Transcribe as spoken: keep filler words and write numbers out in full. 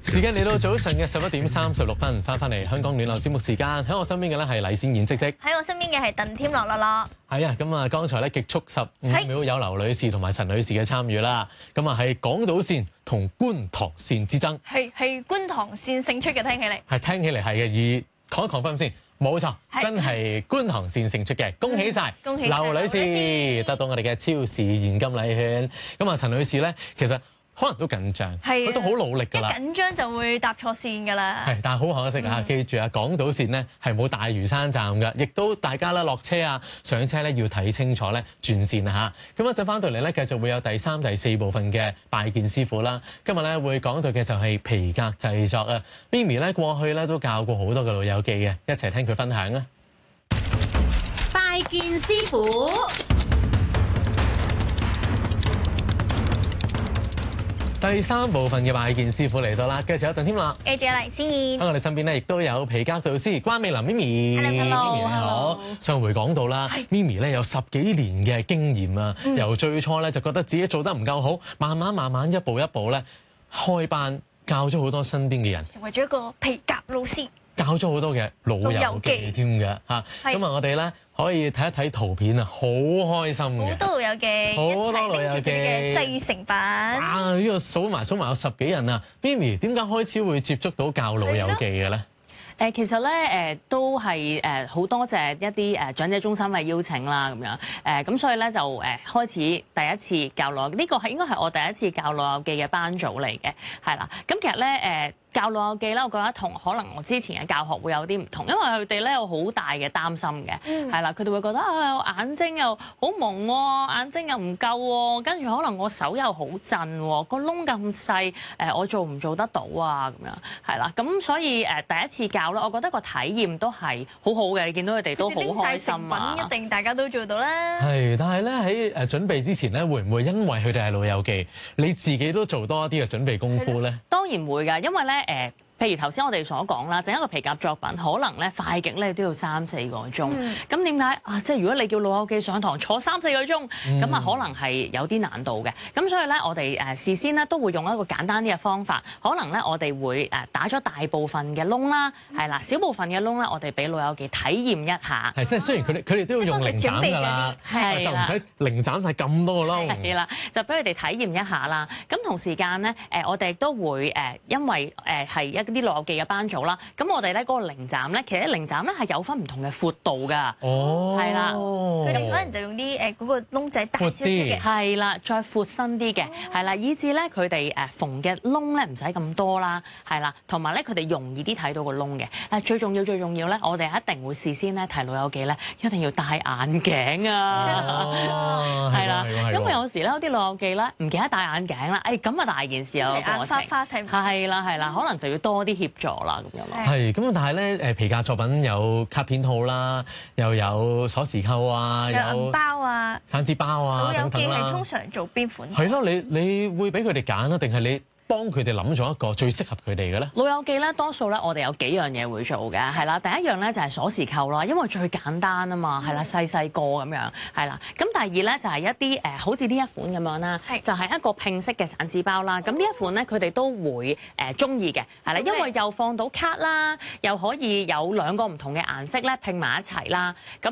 時間嚟到早上嘅十一點三十六分，翻返嚟香港暖流節目時間。喺我身邊嘅咧係黎先燕積積， 喺我身邊嘅係鄧添樂樂樂。 係啊，咁啊，剛才咧極速十五秒有劉女士同埋陳女士嘅參與啦。咁啊係港島線同觀塘線之爭， 係係觀塘線勝出嘅，聽起嚟係聽起嚟係嘅。而講一講分先，冇錯，真係觀塘線勝出嘅，恭喜晒！ 恭喜劉女士女士得到我哋嘅超市現金禮券。咁啊，陳女士咧，其實可能都緊張，佢都好努力㗎啦。 一緊張就會搭錯線㗎啦。 係，但係好可惜啊！嗯、記住啊，港島線咧係冇大嶼山站㗎，亦都大家咧落車啊上車咧要睇清楚咧轉線啊嚇。咁一陣翻到嚟咧，繼續會有第三、第四部分嘅拜見師傅啦。今日咧會講到嘅就係皮革製作啊。Mimi 咧過去咧都教過好多嘅老友記嘅，一齊聽佢分享啊！ 拜見師傅。 第三部分嘅拜見師傅嚟到啦，繼續有鄧添樂， 繼續有黎先燕。 喺我哋身邊咧，亦都有皮革導師關美琳 Mimi。 Hello，Hello， 你好。上回講到啦 ，Mimi 咧有十幾年嘅經驗啊，嗯、由最初咧就覺得自己做得唔夠好，慢慢慢慢一步一步咧開班教咗好多身邊嘅人， 成為咗一個皮革老師， 教咗好多嘅老友記添嘅嚇。咁啊，我哋咧可以睇一睇圖片啊，好開心嘅。 好多老友記， 好多老友記嘅製成品。 啊！呢、這個數埋數埋有十幾人啊 Mimi 點解開始會接觸到教老友記嘅咧？ 誒其實咧誒都係誒好多謝一啲誒長者中心嘅邀請啦，咁樣誒咁所以咧就誒開始第一次教老友記，呢個係應該係我第一次教老友記嘅班組嚟嘅，係啦。咁其實咧誒。教老友記咧，我覺得同可能我之前嘅教學會有啲唔同，因為佢哋咧有好大嘅擔心嘅，係啦、嗯，佢哋會覺得啊，我眼睛又好朦喎，眼睛又唔夠喎，跟住可能我手又好震喎，個窿咁細，誒我做唔做得到啊？咁樣係啦，咁所以誒第一次教咧，我覺得個體驗都係好好嘅，你見到佢哋都好開心啊！ 一定大家都做到啦。係， 但係咧喺誒準備之前咧，會唔會因為佢哋係老友記，你自己都做多一啲嘅準備功夫咧？ 當然會㗎，因為咧。誒，譬如頭先我哋所講啦，整一個皮革作品，可能咧快極咧都要三四個鐘。咁點解啊？即係如果你叫老友記上堂坐三四個鐘，咁啊、嗯、可能係有啲難度嘅。咁所以咧，我哋誒事先咧都會用一個簡單啲嘅方法，可能咧我哋會誒打咗大部分嘅窿啦，係啦，小部分嘅窿咧，我哋俾老友記體驗一下。 係，即係雖然佢哋佢哋都要用零斬㗎啦，就唔使零斬晒咁多個窿。係啦，就俾佢哋體驗一下啦。咁同時間咧，誒我哋都會誒，因為誒係一啲老友記嘅班組啦，咁我哋咧嗰個零斬咧，其實零斬咧係有分唔同嘅闊度㗎，係啦， 佢哋可能就用啲誒嗰個窿仔大少少嘅， 係啦，再闊身啲嘅，係啦，以至咧佢哋誒縫嘅窿咧唔使咁多啦，係啦，同埋咧佢哋容易啲睇到個窿嘅。誒最重要最重要咧，我哋一定會事先咧提老友記咧，一定要戴眼鏡啊，係啦，因為有時咧有啲老友記咧唔記得戴眼鏡啦，誒咁啊大件事啊個過程， 眼花花睇唔係啦係啦，可能就要多啲協助啦，咁樣咯。 係咁，但係咧誒皮革作品有卡片套啦，又有鎖匙扣啊， 有銀包啊， 散紙包啊等等啦。 老友記係通常做邊款？ 係咯，你你會俾佢哋揀啊，定係你幫佢哋諗咗一個最適合佢哋嘅咧？ 老友記咧，多數咧我哋有幾樣嘢會做嘅，係啦，第一樣咧就係鎖匙扣啦，因為最簡單啊嘛，係啦，細細個咁樣，係啦。咁第二咧就係一啲誒，好似呢一款咁樣啦，就係一個拼色嘅散紙包啦。咁呢一款咧，佢哋都會誒中意嘅，係啦，因為又放到卡啦，又可以有兩個唔同嘅顏色咧拼埋一齊啦。咁